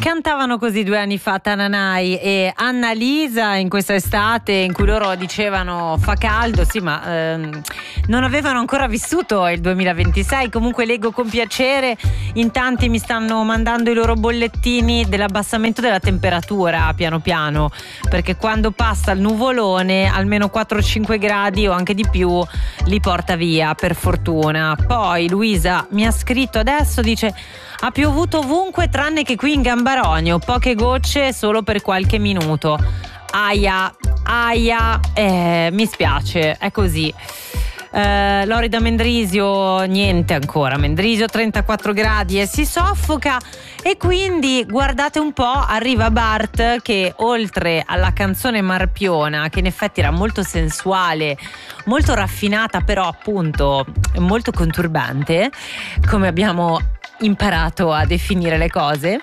Cantavano così 2 anni fa Tananai e Annalisa in questa estate in cui loro dicevano fa caldo, sì, ma non avevano ancora vissuto il 2026. Comunque leggo con piacere, in tanti mi stanno mandando i loro bollettini dell'abbassamento della temperatura piano piano, perché quando passa il nuvolone almeno 4-5 gradi o anche di più li porta via, per fortuna. Poi Luisa mi ha scritto adesso, dice: ha piovuto ovunque tranne che qui in Gambarogno, poche gocce solo per qualche minuto. Aia, mi spiace, è così. Lori da Mendrisio, niente ancora. Mendrisio 34 gradi e si soffoca. E quindi guardate un po', arriva Bart che oltre alla canzone Marpiona, che in effetti era molto sensuale, molto raffinata, però appunto molto conturbante, come abbiamo imparato a definire le cose,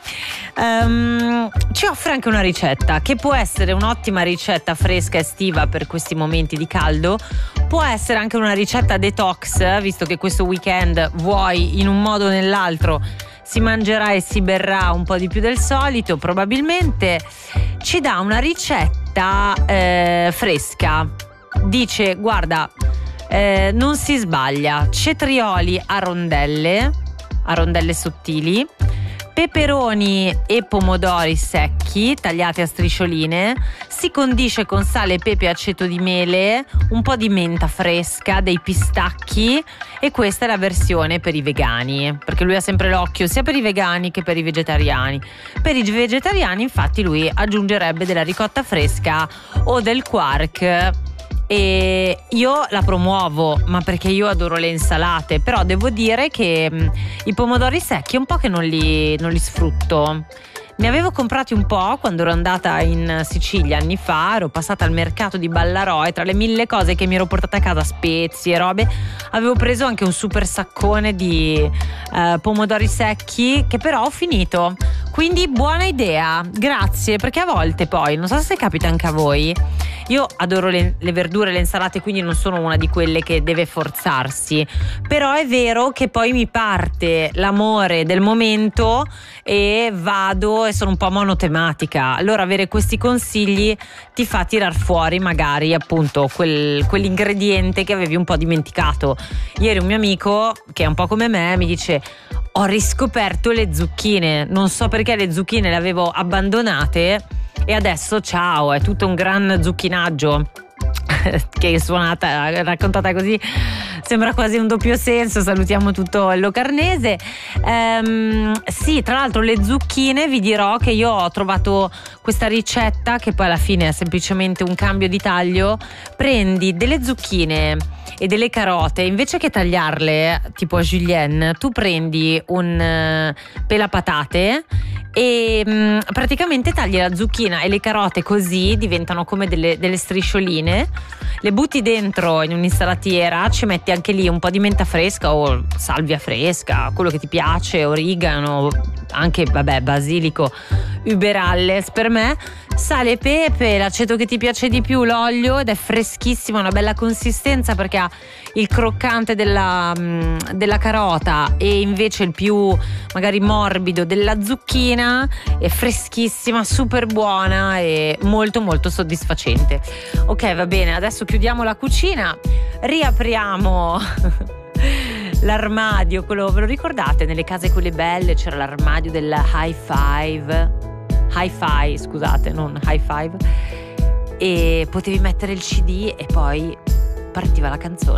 ci offre anche una ricetta che può essere un'ottima ricetta fresca estiva per questi momenti di caldo, può essere anche una ricetta detox, visto che questo weekend vuoi in un modo o nell'altro si mangerà e si berrà un po' di più del solito, probabilmente. Ci dà una ricetta fresca, dice guarda, non si sbaglia, cetrioli a rondelle sottili, peperoni e pomodori secchi tagliati a striscioline, si condisce con sale, pepe, aceto di mele, un po' di menta fresca, dei pistacchi, e questa è la versione per i vegani, perché lui ha sempre l'occhio sia per i vegani che per i vegetariani. Per i vegetariani infatti lui aggiungerebbe della ricotta fresca o del quark. E io la promuovo, ma perché io adoro le insalate, però devo dire che i pomodori secchi è un po' che non li sfrutto. Ne avevo comprati un po' quando ero andata in Sicilia anni fa, ero passata al mercato di Ballarò e tra le 1000 cose che mi ero portata a casa, spezie, robe, avevo preso anche un super saccone di pomodori secchi che però ho finito. Quindi buona idea, grazie, perché a volte poi, non so se capita anche a voi, io adoro le verdure, le insalate, quindi non sono una di quelle che deve forzarsi, però è vero che poi mi parte l'amore del momento e vado e sono un po' monotematica. Allora avere questi consigli ti fa tirar fuori magari appunto quell'ingrediente che avevi un po' dimenticato. Ieri un mio amico, che è un po' come me, mi dice: ho riscoperto le zucchine, non so perché le zucchine le avevo abbandonate e adesso ciao, è tutto un gran zucchinaggio. Che suonata, raccontata così sembra quasi un doppio senso. Salutiamo tutto il Locarnese. Sì, tra l'altro le zucchine, vi dirò che io ho trovato questa ricetta che poi alla fine è semplicemente un cambio di taglio. Prendi delle zucchine e delle carote, invece che tagliarle tipo a julienne, tu prendi un pelapatate e praticamente tagli la zucchina e le carote, così diventano come delle striscioline, le butti dentro in un'insalatiera, ci metti anche lì un po' di menta fresca o salvia fresca, quello che ti piace, origano, anche vabbè basilico, uberalles per me, sale e pepe, l'aceto che ti piace di più, l'olio, ed è freschissima, una bella consistenza perché ha il croccante della carota e invece il più magari morbido della zucchina. È freschissima, super buona e molto molto soddisfacente. Ok, va bene, adesso chiudiamo la cucina, riapriamo l'armadio, quello, ve lo ricordate? Nelle case quelle belle c'era l'armadio del hi-fi, scusate, non high five, e potevi mettere il CD e poi partiva la canzone.